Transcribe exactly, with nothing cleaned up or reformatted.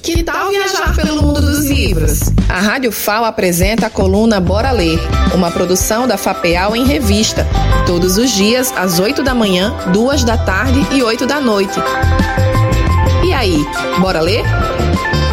Que tal viajar pelo mundo dos livros? A Rádio F A O apresenta a coluna Bora Ler, uma produção da FAPEAL em revista, todos os dias às oito da manhã, duas da tarde e oito da noite. E aí, bora ler?